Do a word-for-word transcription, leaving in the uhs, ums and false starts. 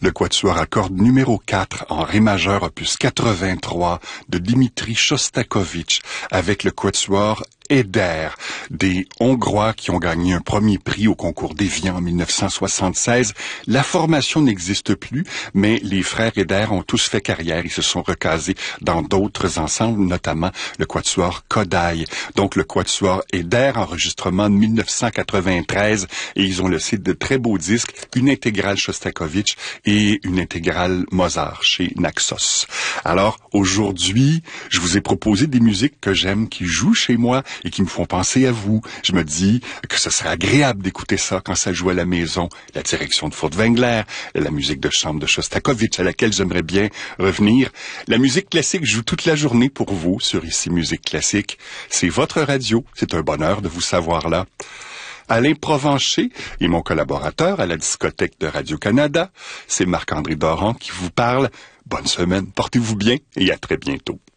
le quatuor à cordes numéro quatre en ré majeur opus quatre-vingt-trois de Dimitri Shostakovich avec le quatuor Eder, des Hongrois qui ont gagné un premier prix au concours d'Évian en mille neuf cent soixante-seize. La formation n'existe plus, mais les frères Eder ont tous fait carrière. Ils se sont recasés dans d'autres ensembles, notamment le quatuor Kodály. Donc le quatuor Eder, enregistrement de mille neuf cent quatre-vingt-treize, et ils ont laissé de très beaux disques, une intégrale Shostakovich et une intégrale Mozart chez Naxos. Alors aujourd'hui, je vous ai proposé des musiques que j'aime, qui jouent chez moi et qui me font penser à vous. Je me dis que ce serait agréable d'écouter ça quand ça joue à la maison. La direction de Furtwängler, la musique de chambre de Shostakovich à laquelle j'aimerais bien revenir. La musique classique joue toute la journée pour vous sur Ici Musique Classique. C'est votre radio. C'est un bonheur de vous savoir là. Alain Provencher est mon collaborateur à la discothèque de Radio-Canada. C'est Marc-André Doran qui vous parle. Bonne semaine, portez-vous bien et à très bientôt.